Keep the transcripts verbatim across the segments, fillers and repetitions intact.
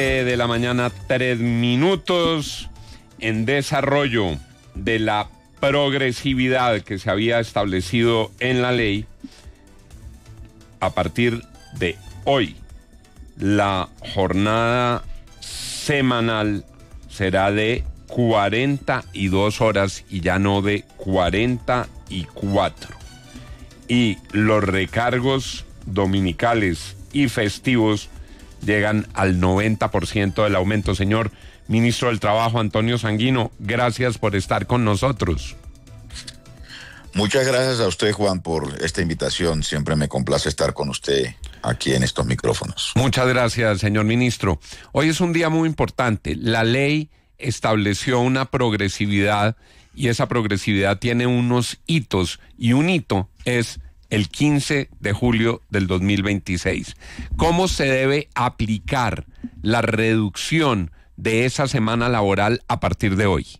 De la mañana, tres minutos. En desarrollo de la progresividad que se había establecido en la ley, a partir de hoy, la jornada semanal será de cuarenta y dos horas y ya no de cuarenta y cuatro. Y los recargos dominicales y festivos llegan al noventa por ciento del aumento. Señor Ministro del Trabajo, Antonio Sanguino, gracias por estar con nosotros. Muchas gracias a usted, Juan, por esta invitación. Siempre me complace estar con usted aquí en estos micrófonos. Muchas gracias, señor ministro. Hoy es un día muy importante. La ley estableció una progresividad y esa progresividad tiene unos hitos, y un hito es el quince de julio del dos mil veintiséis. ¿Cómo se debe aplicar la reducción de esa semana laboral a partir de hoy?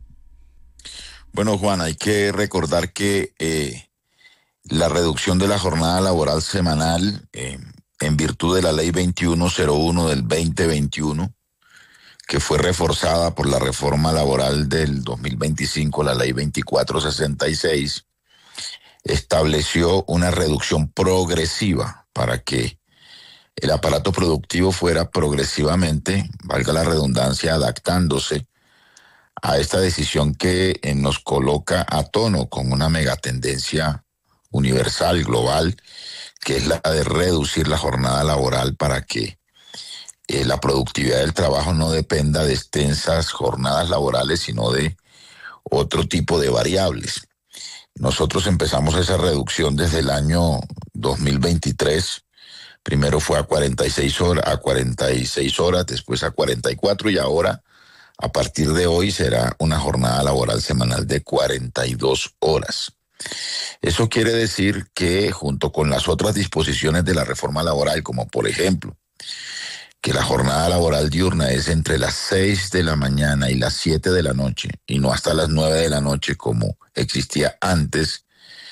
Bueno, Juan, hay que recordar que eh, la reducción de la jornada laboral semanal, eh, en virtud de la ley veintiuno cero uno del veinte veintiuno, que fue reforzada por la reforma laboral del dos mil veinticinco, la ley veinticuatro sesenta y seis, estableció una reducción progresiva para que el aparato productivo fuera progresivamente, valga la redundancia, adaptándose a esta decisión que eh, nos coloca a tono con una megatendencia universal, global, que es la de reducir la jornada laboral para que eh, la productividad del trabajo no dependa de extensas jornadas laborales, sino de otro tipo de variables. Nosotros empezamos esa reducción desde el año dos mil veintitrés. Primero fue a cuarenta y seis horas, a cuarenta y seis horas, después a cuarenta y cuatro, y ahora, a partir de hoy, será una jornada laboral semanal de cuarenta y dos horas. Eso quiere decir que, junto con las otras disposiciones de la reforma laboral, como por ejemplo, que la jornada laboral diurna es entre las seis de la mañana y las siete de la noche, y no hasta las nueve de la noche como existía antes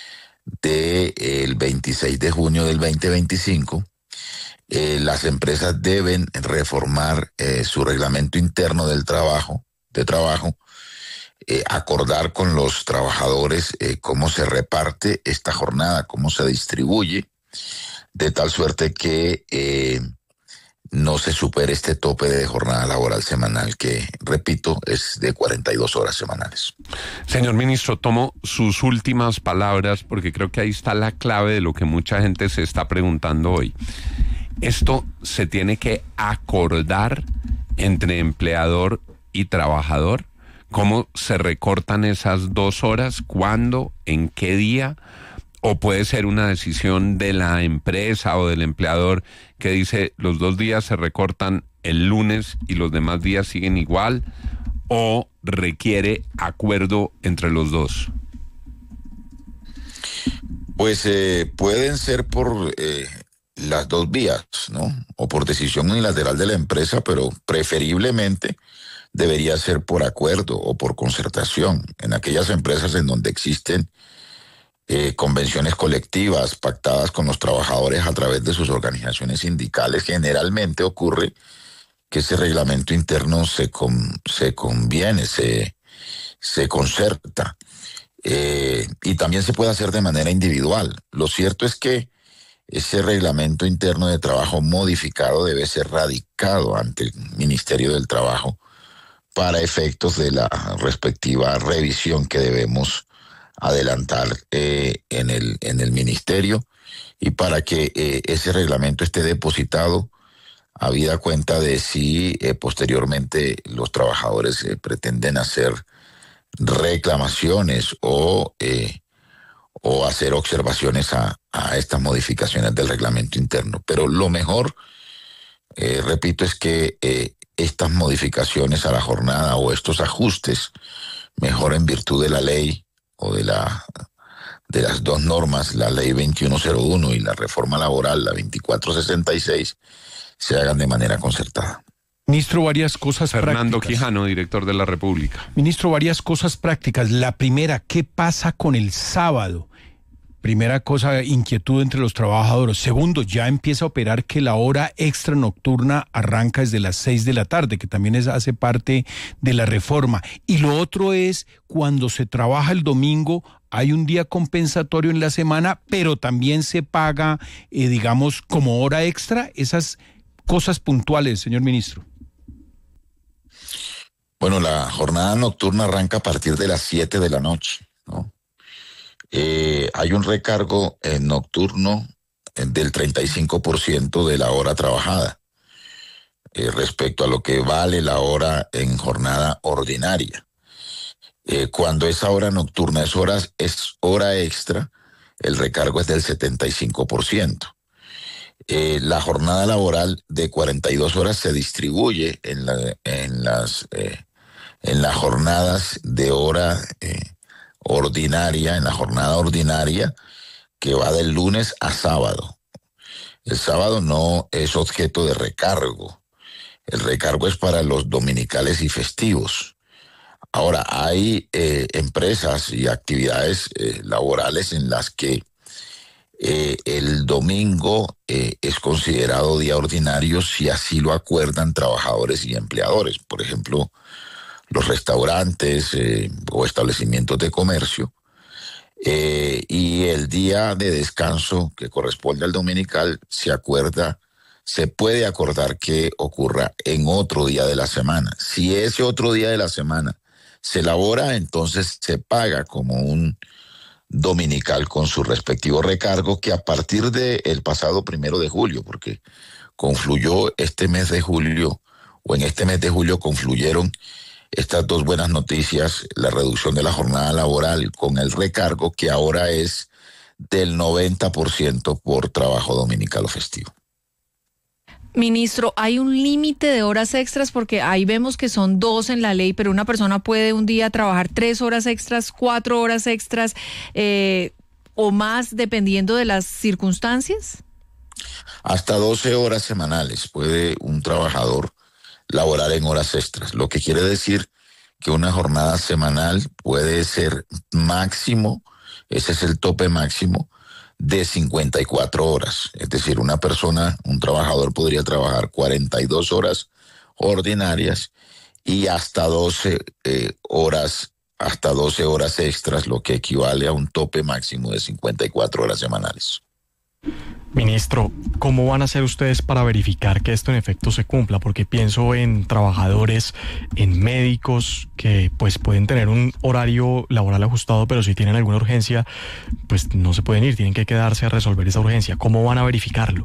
del veintiséis de junio del veinte veinticinco, eh, las empresas deben reformar eh, su reglamento interno del trabajo, de trabajo, eh, acordar con los trabajadores eh, cómo se reparte esta jornada, cómo se distribuye, de tal suerte que eh, no se supere este tope de jornada laboral semanal que, repito, es de cuarenta y dos horas semanales. Señor ministro, tomo sus últimas palabras porque creo que ahí está la clave de lo que mucha gente se está preguntando hoy. Esto se tiene que acordar entre empleador y trabajador. ¿Cómo se recortan esas dos horas? ¿Cuándo? ¿En qué día? ¿O puede ser una decisión de la empresa o del empleador que dice los dos días se recortan el lunes y los demás días siguen igual? ¿O requiere acuerdo entre los dos? Pues eh, pueden ser por eh, las dos vías, ¿no? O por decisión unilateral de la empresa, pero preferiblemente debería ser por acuerdo o por concertación. En aquellas empresas en donde existen Eh, convenciones colectivas pactadas con los trabajadores a través de sus organizaciones sindicales, generalmente ocurre que ese reglamento interno se, con, se conviene, se, se concerta, eh, y también se puede hacer de manera individual. Lo cierto es que ese reglamento interno de trabajo modificado debe ser radicado ante el Ministerio del Trabajo para efectos de la respectiva revisión que debemos adelantar eh, en el en el ministerio, y para que eh, ese reglamento esté depositado habida cuenta de si eh, posteriormente los trabajadores eh, pretenden hacer reclamaciones o eh, o hacer observaciones a, a estas modificaciones del reglamento interno. Pero lo mejor, eh, repito, es que eh, estas modificaciones a la jornada o estos ajustes, mejor en virtud de la ley o de la de las dos normas, la ley veintiuno cero uno y la reforma laboral, la veinticuatro sesenta y seis, se hagan de manera concertada. Ministro, varias cosas Fernando prácticas. Quijano, director de la República. Ministro, varias cosas prácticas. La primera, ¿qué pasa con el sábado? primera cosa, inquietud entre los trabajadores. Segundo, ya empieza a operar que la hora extra nocturna arranca desde las seis de la tarde, que también es, hace parte de la reforma. Y lo otro es, cuando se trabaja el domingo, hay un día compensatorio en la semana, pero también se paga, eh, digamos, como hora extra, esas cosas puntuales, señor ministro. Bueno, la jornada nocturna arranca a partir de las siete de la noche, ¿no? Eh, hay un recargo eh, nocturno eh, del treinta y cinco por ciento de la hora trabajada eh, respecto a lo que vale la hora en jornada ordinaria. Eh, cuando esa hora nocturna es, horas, es hora extra, el recargo es del setenta y cinco por ciento. Eh, la jornada laboral de cuarenta y dos horas se distribuye en, la, en, las, eh, en las jornadas de hora eh, ordinaria, en la jornada ordinaria que va del lunes a sábado. El sábado no es objeto de recargo. El recargo es para los dominicales y festivos. Ahora, hay eh, empresas y actividades eh, laborales en las que eh, el domingo eh, es considerado día ordinario si así lo acuerdan trabajadores y empleadores. Por ejemplo, los restaurantes eh, o establecimientos de comercio, eh, y el día de descanso que corresponde al dominical se acuerda, se puede acordar que ocurra en otro día de la semana. Si ese otro día de la semana se elabora, entonces se paga como un dominical con su respectivo recargo, que a partir del pasado primero de julio, porque confluyó este mes de julio, o en este mes de julio confluyeron estas dos buenas noticias, la reducción de la jornada laboral con el recargo, que ahora es del noventa por ciento por trabajo dominical o festivo. Ministro, ¿hay un límite de horas extras? Porque ahí vemos que son dos en la ley, pero una persona puede un día trabajar tres horas extras, cuatro horas extras eh, o más, dependiendo de las circunstancias. Hasta doce horas semanales puede un trabajador laborar en horas extras, lo que quiere decir que una jornada semanal puede ser máximo, ese es el tope máximo, de cincuenta y cuatro horas. Es decir, una persona, un trabajador podría trabajar cuarenta y dos horas ordinarias y hasta doce eh, horas, hasta doce horas extras, lo que equivale a un tope máximo de cincuenta y cuatro horas semanales. Ministro, ¿cómo van a hacer ustedes para verificar que esto en efecto se cumpla? Porque pienso en trabajadores, en médicos que pues pueden tener un horario laboral ajustado, pero si tienen alguna urgencia, pues no se pueden ir, tienen que quedarse a resolver esa urgencia. ¿Cómo van a verificarlo?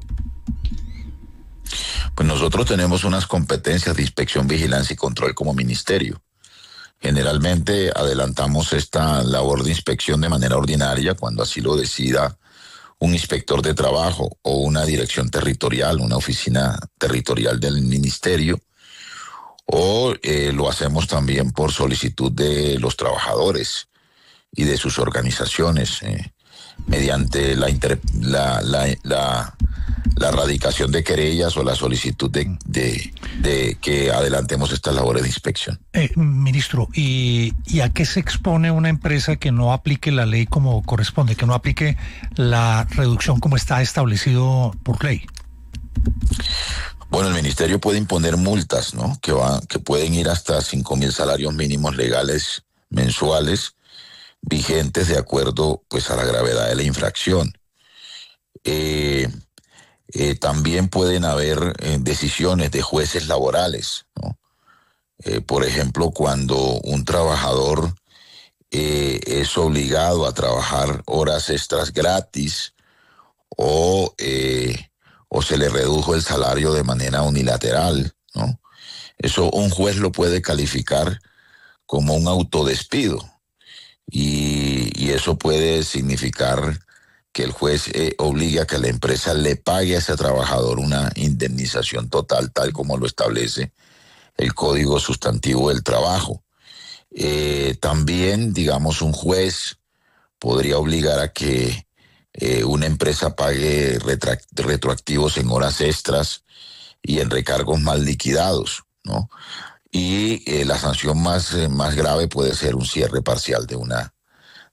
Pues nosotros tenemos unas competencias de inspección, vigilancia y control como ministerio. Generalmente adelantamos esta labor de inspección de manera ordinaria cuando así lo decida un inspector de trabajo o una dirección territorial, una oficina territorial del ministerio, o eh, lo hacemos también por solicitud de los trabajadores y de sus organizaciones, eh, mediante la, inter, la, la, la, la radicación de querellas o la solicitud de, de, de que adelantemos estas labores de inspección. Eh, ministro, ¿y, ¿y a qué se expone una empresa que no aplique la ley como corresponde, que no aplique la reducción como está establecido por ley? Bueno, el ministerio puede imponer multas, ¿no? Que, va, que pueden ir hasta cinco mil salarios mínimos legales mensuales, vigentes de acuerdo pues a la gravedad de la infracción. Eh, eh, también pueden haber eh, decisiones de jueces laborales, ¿no? Eh, por ejemplo, cuando un trabajador eh, es obligado a trabajar horas extras gratis o, eh, o se le redujo el salario de manera unilateral, ¿no? Eso un juez lo puede calificar como un autodespido. Y, y eso puede significar que el juez eh, obligue a que la empresa le pague a ese trabajador una indemnización total, tal como lo establece el Código Sustantivo del Trabajo. Eh, también, digamos, un juez podría obligar a que eh, una empresa pague retra- retroactivos en horas extras y en recargos mal liquidados, ¿no? Y eh, la sanción más, eh, más grave puede ser un cierre parcial de una,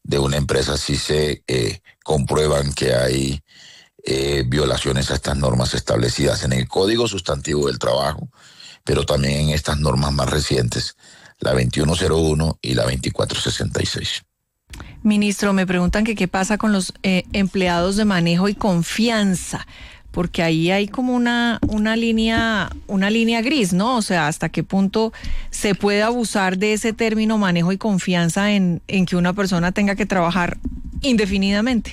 de una empresa si se eh, comprueban que hay eh, violaciones a estas normas establecidas en el Código Sustantivo del Trabajo, pero también en estas normas más recientes, la veintiuno cero uno y la veinticuatro sesenta y seis. Ministro, me preguntan que qué pasa con los eh, empleados de manejo y confianza, porque ahí hay como una, una línea, una línea gris, ¿no? O sea, hasta qué punto se puede abusar de ese término manejo y confianza en, en que una persona tenga que trabajar indefinidamente.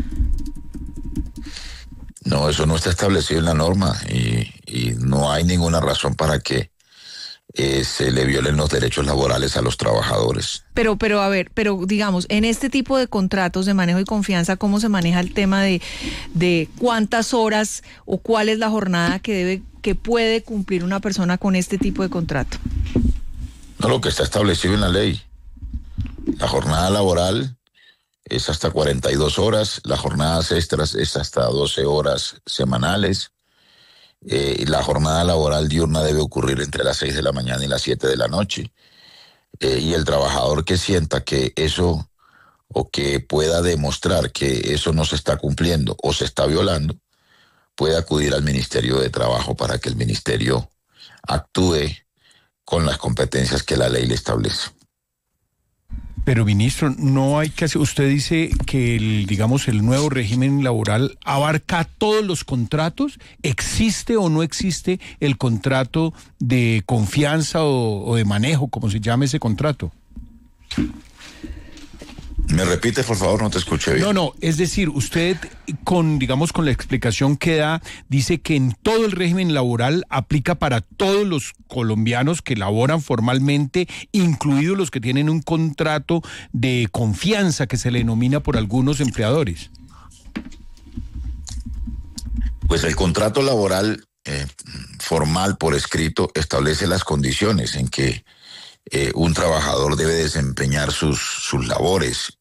No, eso no está establecido en la norma y, y no hay ninguna razón para que eh, se le violen los derechos laborales a los trabajadores. Pero, pero a ver, pero digamos, en este tipo de contratos de manejo y confianza, ¿cómo se maneja el tema de, de cuántas horas o cuál es la jornada que debe, que puede cumplir una persona con este tipo de contrato? No, lo que está establecido en la ley. La jornada laboral es hasta cuarenta y dos horas, las jornadas extras es hasta doce horas semanales. Eh, la jornada laboral diurna debe ocurrir entre las seis de la mañana y las siete de la noche. Eh, y el trabajador que sienta que eso o que pueda demostrar que eso no se está cumpliendo o se está violando, puede acudir al Ministerio de Trabajo para que el Ministerio actúe con las competencias que la ley le establece. Pero, ministro, no hay que hacer. Usted dice que el, digamos, el nuevo régimen laboral abarca todos los contratos. ¿Existe o no existe el contrato de confianza o, o de manejo, como se llame ese contrato? ¿Me repites, por favor? No te escuché bien. No, no, es decir, usted con, digamos, con la explicación que da, dice que en todo el régimen laboral aplica para todos los colombianos que laboran formalmente, incluidos los que tienen un contrato de confianza que se le denomina por algunos empleadores. Pues el contrato laboral eh, formal por escrito establece las condiciones en que eh, un trabajador debe desempeñar sus, sus labores.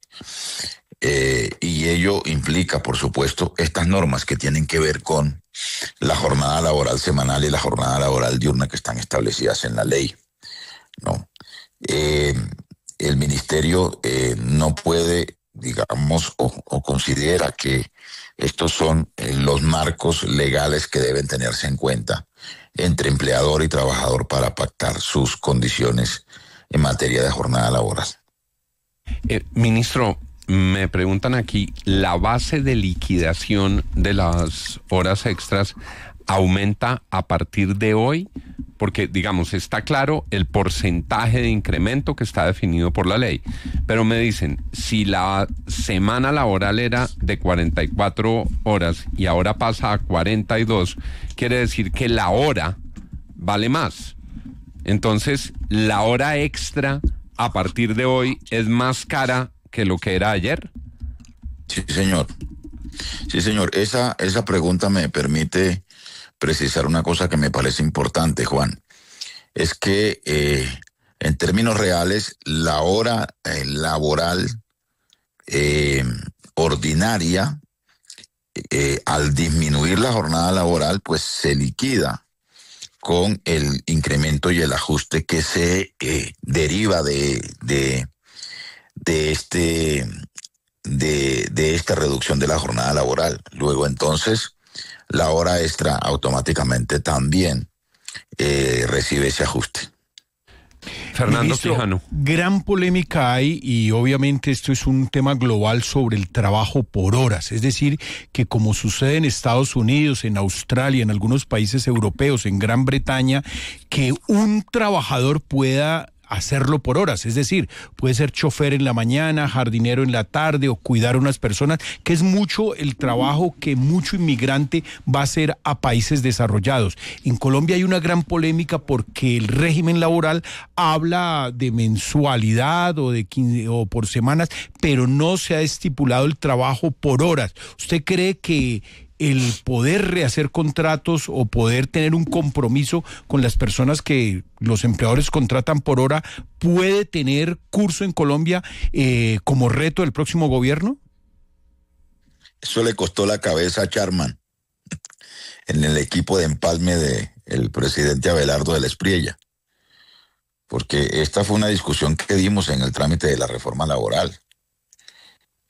Eh, y ello implica, por supuesto, estas normas que tienen que ver con la jornada laboral semanal y la jornada laboral diurna que están establecidas en la ley, ¿no? Eh, el ministerio eh, no puede, digamos, o, o considera que estos son eh, los marcos legales que deben tenerse en cuenta entre empleador y trabajador para pactar sus condiciones en materia de jornada laboral. Eh, ministro, me preguntan aquí, ¿la base de liquidación de las horas extras aumenta a partir de hoy? Porque, digamos, está claro el porcentaje de incremento que está definido por la ley. Pero me dicen, si la semana laboral era de cuarenta y cuatro horas y ahora pasa a cuarenta y dos, quiere decir que la hora vale más. Entonces, la hora extra a partir de hoy es más cara que lo que era ayer. Sí, señor. Sí, señor. Esa, esa pregunta me permite precisar una cosa que me parece importante, Juan. Es que eh, en términos reales, la hora eh, laboral eh, ordinaria, eh, al disminuir la jornada laboral, pues se liquida con el incremento y el ajuste que se eh, deriva de, de, de, este, de, de esta reducción de la jornada laboral. Luego, entonces, la hora extra automáticamente también eh, recibe ese ajuste. Fernando Ministro, Quijano. Gran polémica hay y obviamente esto es un tema global sobre el trabajo por horas. Es decir, que como sucede en Estados Unidos, en Australia, en algunos países europeos, en Gran Bretaña, que un trabajador pueda hacerlo por horas, es decir, puede ser chofer en la mañana, jardinero en la tarde o cuidar a unas personas, que es mucho el trabajo que mucho inmigrante va a hacer a países desarrollados. En Colombia hay una gran polémica porque el régimen laboral habla de mensualidad o de quince, o por semanas, pero no se ha estipulado el trabajo por horas. ¿Usted cree que el poder rehacer contratos o poder tener un compromiso con las personas que los empleadores contratan por hora puede tener curso en Colombia eh, como reto del próximo gobierno? Eso le costó la cabeza a Charman en el equipo de empalme del presidente Abelardo de la Espriella, porque esta fue una discusión que dimos en el trámite de la reforma laboral.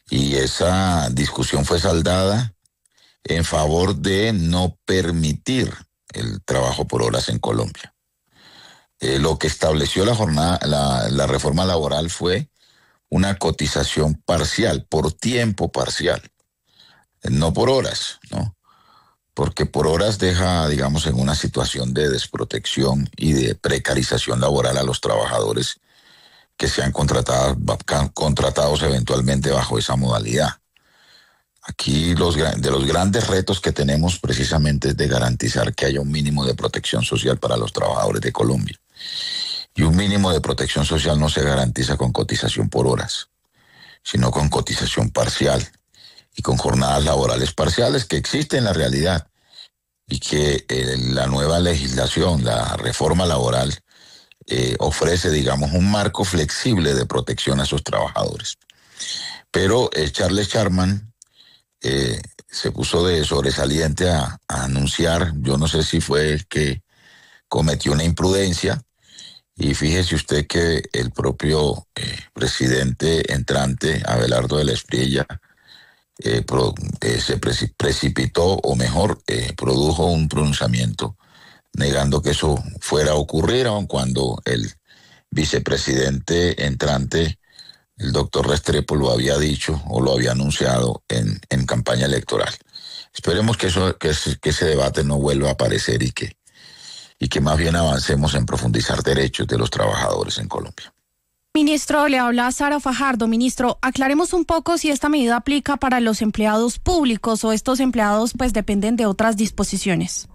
Y esa discusión fue saldada en favor de no permitir el trabajo por horas en Colombia. Eh, lo que estableció la jornada, la, la reforma laboral fue una cotización parcial, por tiempo parcial, no por horas, ¿no? Porque por horas deja, digamos, en una situación de desprotección y de precarización laboral a los trabajadores que sean contratados, contratados eventualmente bajo esa modalidad. Aquí los, de los grandes retos que tenemos precisamente es de garantizar que haya un mínimo de protección social para los trabajadores de Colombia. Y un mínimo de protección social no se garantiza con cotización por horas, sino con cotización parcial y con jornadas laborales parciales que existen en la realidad y que eh, la nueva legislación, la reforma laboral, eh, ofrece, digamos, un marco flexible de protección a esos trabajadores. Pero eh, Charles Sharman eh, se puso de sobresaliente a, a anunciar, yo no sé si fue el que cometió una imprudencia, y fíjese usted que el propio eh, presidente entrante, Abelardo de la Espriella, eh, pro, eh, se preci- precipitó, o mejor, eh, produjo un pronunciamiento negando que eso fuera a ocurrir, aun cuando el vicepresidente entrante, el doctor Restrepo, lo había dicho o lo había anunciado en, en campaña electoral. Esperemos que, eso, que, ese, que ese debate no vuelva a aparecer y que y que más bien avancemos en profundizar derechos de los trabajadores en Colombia. Ministro, le habla Sara Fajardo. Ministro, aclaremos un poco si esta medida aplica para los empleados públicos o estos empleados pues dependen de otras disposiciones.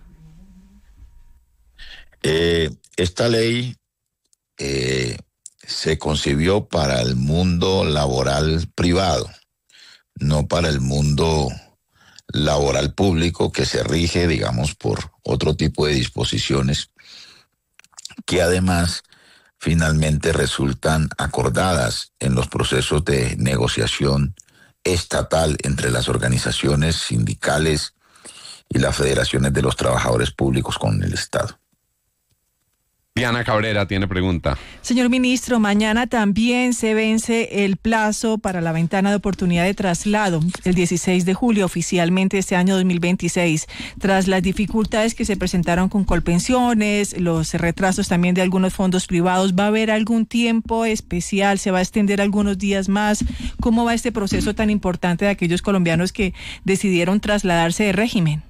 Eh, esta ley eh, se concibió para el mundo laboral privado, no para el mundo laboral público, que se rige, digamos, por otro tipo de disposiciones que además finalmente resultan acordadas en los procesos de negociación estatal entre las organizaciones sindicales y las federaciones de los trabajadores públicos con el Estado. Diana Cabrera tiene pregunta. Señor ministro, mañana también se vence el plazo para la ventana de oportunidad de traslado, el dieciséis de julio oficialmente este año dos mil veintiséis. Tras las dificultades que se presentaron con Colpensiones, los retrasos también de algunos fondos privados, ¿va a haber algún tiempo especial? ¿Se va a extender algunos días más? ¿Cómo va este proceso tan importante de aquellos colombianos que decidieron trasladarse de régimen?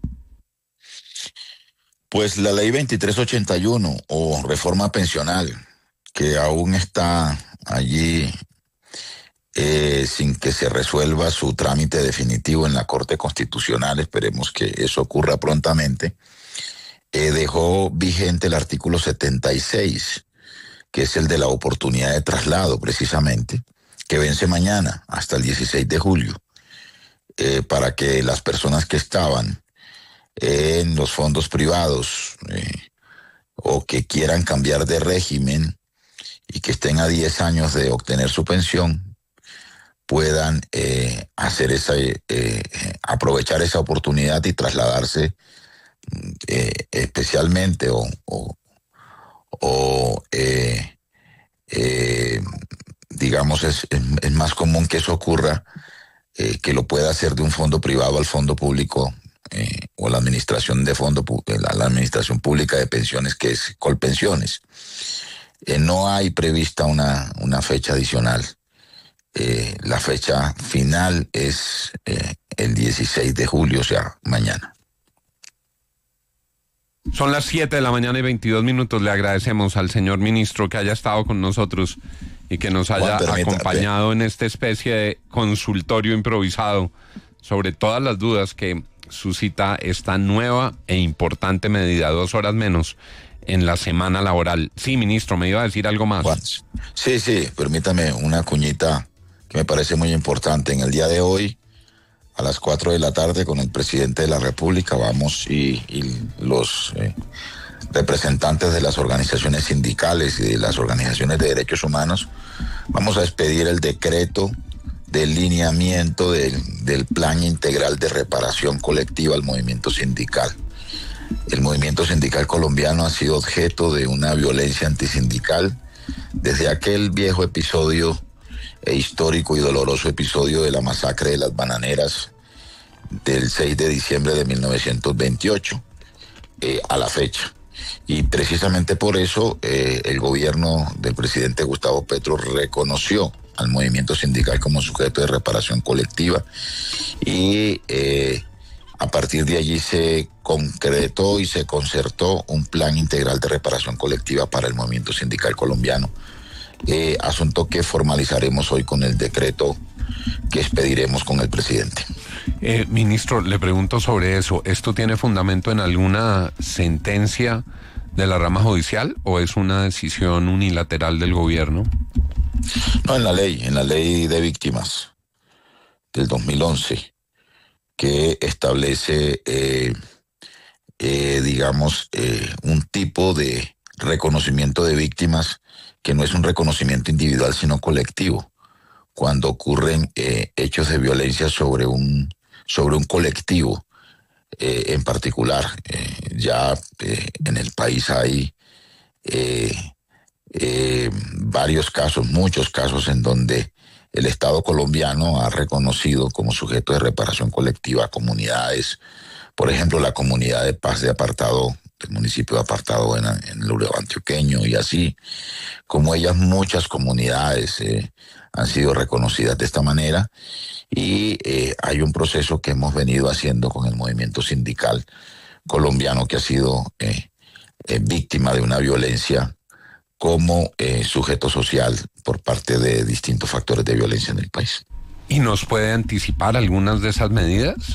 Pues la ley veintitrés ochenta y uno o reforma pensional, que aún está allí eh, sin que se resuelva su trámite definitivo en la Corte Constitucional, esperemos que eso ocurra prontamente, eh, dejó vigente el artículo setenta y seis, que es el de la oportunidad de traslado precisamente, que vence mañana hasta el dieciséis de julio, eh, para que las personas que estaban en los fondos privados eh, o que quieran cambiar de régimen y que estén a diez años de obtener su pensión puedan eh, hacer esa eh, aprovechar esa oportunidad y trasladarse eh, especialmente o, o, o eh, eh, digamos es, es, es más común que eso ocurra eh, que lo pueda hacer de un fondo privado al fondo público Eh, o la administración de fondo, la, la administración pública de pensiones, que es Colpensiones. Eh, no hay prevista una, una fecha adicional. Eh, la fecha final es eh, el dieciséis de julio, o sea, mañana. Son las siete de la mañana y veintidós minutos. Le agradecemos al señor ministro que haya estado con nosotros y que nos haya Juan, acompañado en esta especie de consultorio improvisado sobre todas las dudas que suscita esta nueva e importante medida, dos horas menos en la semana laboral. Sí, ministro, me iba a decir algo más. Juan, sí, sí, permítame una cuñita que me parece muy importante. En el día de hoy, a las cuatro de la tarde, con el presidente de la República, vamos y, y los eh, representantes de las organizaciones sindicales y de las organizaciones de derechos humanos, vamos a expedir el decreto del lineamiento del, del plan integral de reparación colectiva al movimiento sindical. El movimiento sindical colombiano ha sido objeto de una violencia antisindical desde aquel viejo episodio e histórico y doloroso episodio de la masacre de las bananeras del seis de diciembre de mil novecientos veintiocho eh, a la fecha. Y precisamente por eso eh, el gobierno del presidente Gustavo Petro reconoció al movimiento sindical como sujeto de reparación colectiva y eh, a partir de allí se concretó y se concertó un plan integral de reparación colectiva para el movimiento sindical colombiano, eh, asunto que formalizaremos hoy con el decreto que expediremos con el presidente. Eh, ministro, le pregunto sobre eso. ¿Esto tiene fundamento en alguna sentencia de la rama judicial o es una decisión unilateral del gobierno? No, en la ley, en la ley de víctimas del dos mil once, que establece, eh, eh, digamos, eh, un tipo de reconocimiento de víctimas que no es un reconocimiento individual, sino colectivo, cuando ocurren eh, hechos de violencia sobre un, sobre un colectivo eh, en particular. Eh, ya eh, en el país hay eh, eh, varios casos, muchos casos en donde el Estado colombiano ha reconocido como sujeto de reparación colectiva a comunidades, por ejemplo, la comunidad de Paz de Apartado, del municipio de Apartado en, en el Urabá antioqueño, y así como ellas, muchas comunidades eh, han sido reconocidas de esta manera, y eh, hay un proceso que hemos venido haciendo con el movimiento sindical colombiano que ha sido eh, eh, víctima de una violencia como eh, sujeto social por parte de distintos factores de violencia en el país. ¿Y nos puede anticipar algunas de esas medidas?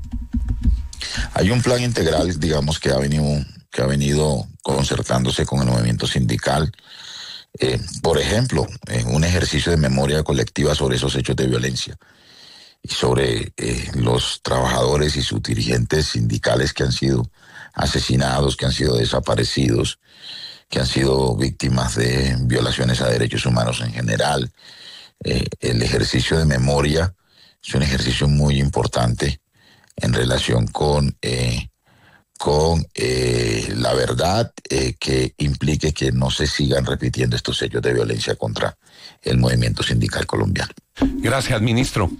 Hay un plan integral, digamos, que ha venido, que ha venido concertándose con el movimiento sindical. Eh, por ejemplo, eh, un ejercicio de memoria colectiva sobre esos hechos de violencia y sobre eh, los trabajadores y sus dirigentes sindicales que han sido asesinados, que han sido desaparecidos, que han sido víctimas de violaciones a derechos humanos en general. Eh, el ejercicio de memoria es un ejercicio muy importante en relación con, eh, con eh, la verdad eh, que implique que no se sigan repitiendo estos hechos de violencia contra el movimiento sindical colombiano. Gracias, ministro.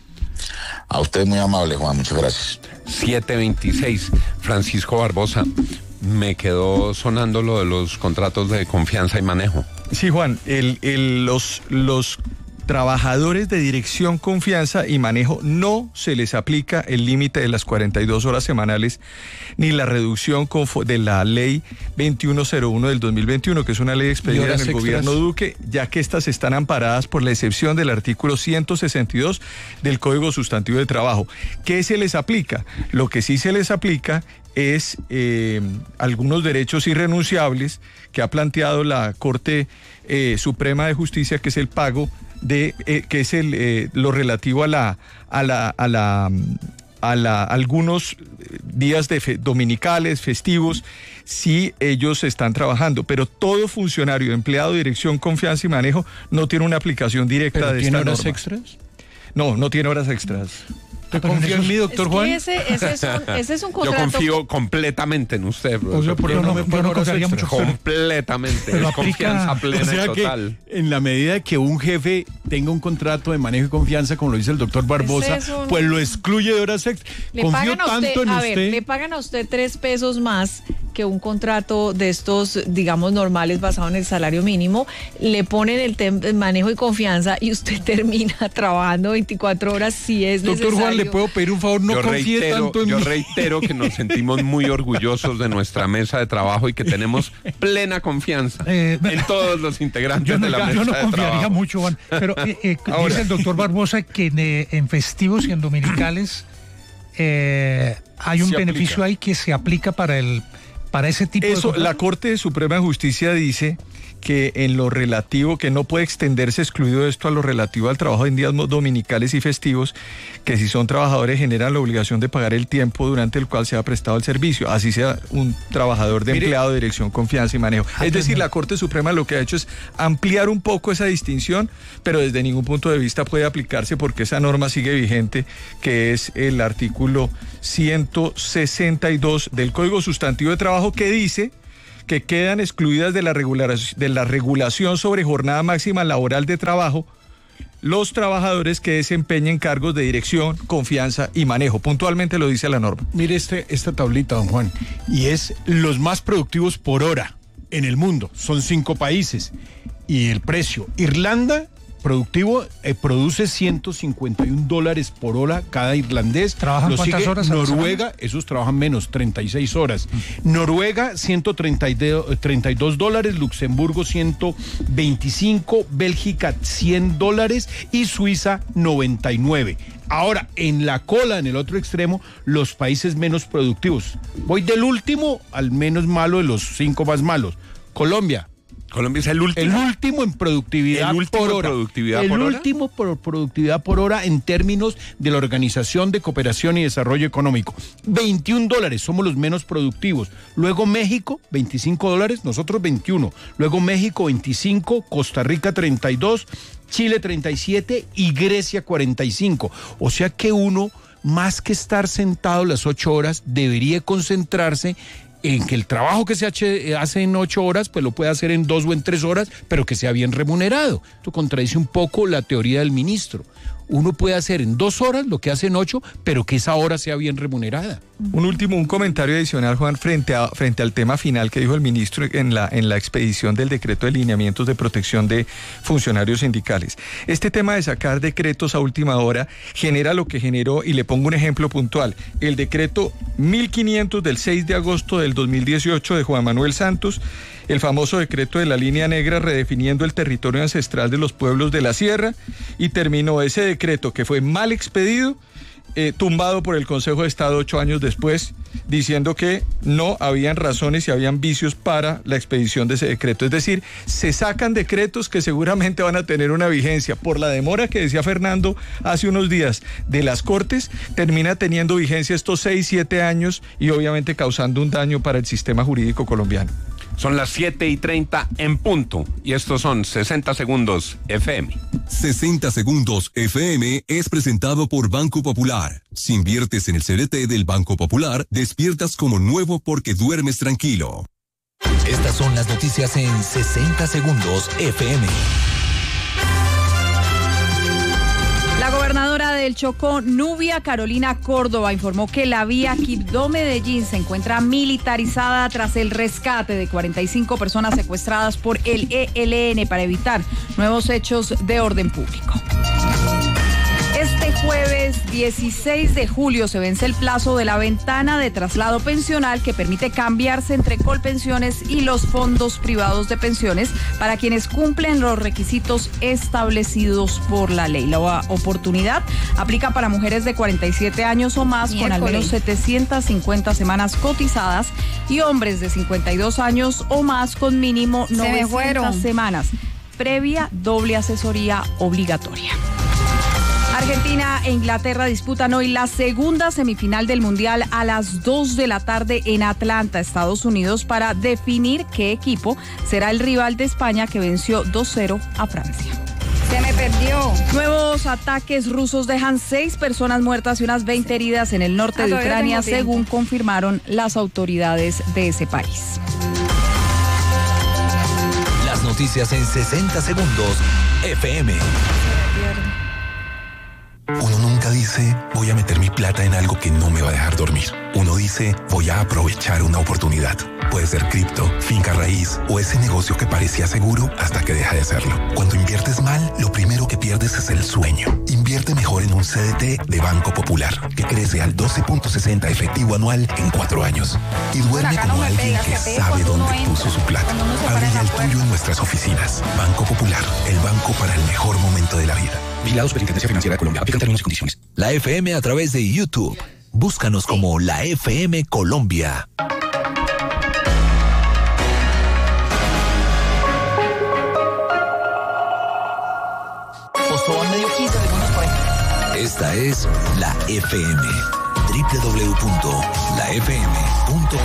A usted muy amable, Juan, muchas gracias. siete veintiséis, Francisco Barbosa. Me quedó sonando lo de los contratos de confianza y manejo. Sí, Juan, el, el, los, los trabajadores de dirección, confianza y manejo no se les aplica el límite de las cuarenta y dos horas semanales ni la reducción de la ley veintiuno cero uno del dos mil veintiuno, que es una ley expedida en el gobierno Duque, ya que estas están amparadas por la excepción del artículo ciento sesenta y dos del Código Sustantivo de Trabajo. ¿Qué se les aplica? Lo que sí se les aplica es eh, algunos derechos irrenunciables que ha planteado la Corte eh, Suprema de Justicia, que es el pago de eh, que es el eh, lo relativo a la a la a la a la algunos días de fe, dominicales, festivos, si ellos están trabajando, pero todo funcionario, empleado, dirección, confianza y manejo no tiene una aplicación directa ¿Pero de tiene esta horas norma. extras? No, no tiene horas extras. ¿Te confío en mí, doctor Es Juan? que ese, ese, es un, ese es un Yo contrato. confío completamente en usted, O sea, pero Yo no no- me yo ponen no horas confiaría extras. mucho. Completamente. Pero Es confianza aplica- plena O sea y que total. en la medida que un jefe tenga un contrato de manejo y confianza, como lo dice el doctor Barbosa, Ese es un- pues lo excluye de horas extras. Le Confío pagan a usted, tanto en a usted. ver, le pagan a usted tres pesos más que un contrato de estos, digamos, normales basado en el salario mínimo, le ponen el, tem- el manejo y confianza y usted termina trabajando veinticuatro horas si es Doctor necesario. Juan, ¿le puedo pedir un favor? No yo confíe reitero, tanto en yo mí. reitero que nos sentimos muy orgullosos de nuestra mesa de trabajo y que tenemos plena confianza Eh, en todos los integrantes Yo no, de la yo mesa no de confiaría trabajo. mucho, Juan. Pero eh, eh, Ahora. dice el doctor Barbosa que en, eh, en festivos y en dominicales eh, hay un Se beneficio aplica. ahí que se aplica para el para ese tipo de Eso, contrato. la Corte Suprema de Justicia dice que en lo relativo, que no puede extenderse excluido esto a lo relativo al trabajo en días dominicales y festivos, que si son trabajadores generan la obligación de pagar el tiempo durante el cual se ha prestado el servicio, así sea un trabajador de Mire, empleado, dirección, confianza y manejo. Ah, Es decir, pues, la Corte Suprema lo que ha hecho es ampliar un poco esa distinción, pero desde ningún punto de vista puede aplicarse porque esa norma sigue vigente, que es el artículo ciento sesenta y dos del Código Sustantivo de Trabajo, que dice que quedan excluidas de la, regulación, de la regulación sobre jornada máxima laboral de trabajo los trabajadores que desempeñen cargos de dirección, confianza y manejo. Puntualmente lo dice la norma. Mire este, esta tablita, don Juan, y es los más productivos por hora en el mundo. Son cinco países. Y el precio, Irlanda, productivo, eh, produce ciento cincuenta y un dólares por hora cada irlandés. ¿Trabajan Lo cuántas sigue horas a la Noruega, esos trabajan menos, treinta y seis horas. Mm. Noruega, ciento treinta y dos dólares, Luxemburgo, ciento veinticinco, Bélgica, cien dólares y Suiza, noventa y nueve. Ahora, en la cola, en el otro extremo, los países menos productivos. Voy del último al menos malo de los cinco más malos. Colombia. Colombia es el último. El último en productividad el último por hora. En productividad el por hora. último por productividad por hora en términos de la Organización de Cooperación y Desarrollo Económico. veintiún dólares, somos los menos productivos. Luego México, veinticinco dólares, nosotros veintiuno. Luego México, veinticinco, Costa Rica, treinta y dos, Chile, treinta y siete y Grecia, cuarenta y cinco. O sea que uno, más que estar sentado las ocho horas, debería concentrarse en que el trabajo que se hace en ocho horas, pues lo puede hacer en dos o en tres horas, pero que sea bien remunerado. Esto contradice un poco la teoría del ministro. Uno puede hacer en dos horas lo que hace en ocho, pero que esa hora sea bien remunerada. Un último, un comentario adicional, Juan, frente a frente al tema final que dijo el ministro en la en la expedición del decreto de lineamientos de protección de funcionarios sindicales. Este tema de sacar decretos a última hora genera lo que generó, y le pongo un ejemplo puntual, el decreto mil quinientos del seis de agosto del dos mil dieciocho de Juan Manuel Santos, el famoso decreto de la línea negra redefiniendo el territorio ancestral de los pueblos de la sierra, y terminó ese decreto que fue mal expedido, eh, tumbado por el Consejo de Estado ocho años después, diciendo que no habían razones y habían vicios para la expedición de ese decreto. Es decir, se sacan decretos que seguramente van a tener una vigencia. Por la demora que decía Fernando hace unos días de las Cortes, termina teniendo vigencia estos seis, siete años y obviamente causando un daño para el sistema jurídico colombiano. Son las siete y treinta en punto y estos son sesenta segundos F M. sesenta segundos F M es presentado por Banco Popular. Si inviertes en el C D T del Banco Popular, despiertas como nuevo porque duermes tranquilo. Estas son las noticias en sesenta segundos F M. La gobernadora del Chocó, Nubia Carolina Córdoba, informó que la vía Quibdó-Medellín se encuentra militarizada tras el rescate de cuarenta y cinco personas secuestradas por el E L N para evitar nuevos hechos de orden público. Este jueves dieciséis de julio se vence el plazo de la ventana de traslado pensional que permite cambiarse entre Colpensiones y los fondos privados de pensiones para quienes cumplen los requisitos establecidos por la ley. La oportunidad aplica para mujeres de cuarenta y siete años o más con al menos setecientas cincuenta semanas cotizadas y hombres de cincuenta y dos años o más con mínimo novecientas semanas, previa doble asesoría obligatoria. Argentina e Inglaterra disputan hoy la segunda semifinal del Mundial a las dos de la tarde en Atlanta, Estados Unidos, para definir qué equipo será el rival de España que venció dos cero a Francia. Se me perdió. Nuevos ataques rusos dejan seis personas muertas y unas veinte heridas en el norte ah, de Ucrania, según tiempo. confirmaron las autoridades de ese país. Las noticias en sesenta segundos F M. Uno nunca dice, voy a meter mi plata en algo que no me va a dejar dormir. Uno dice, voy a aprovechar una oportunidad. Puede ser cripto, finca raíz o ese negocio que parecía seguro hasta que deja de serlo. Cuando inviertes mal, lo primero que pierdes es el sueño. Invierte mejor en un C D T de Banco Popular, que crece al doce punto sesenta efectivo anual en cuatro años. Y duerme como alguien que sabe dónde puso su plata. Abre ya el tuyo en nuestras oficinas. Banco Popular, el banco para el mejor momento de la vida. Vigilado Superintendencia Financiera de Colombia. Aplican términos y condiciones. La F M a través de YouTube. Búscanos como la F M Colombia. Esta es la F M. doble u doble u doble u punto la f m punto com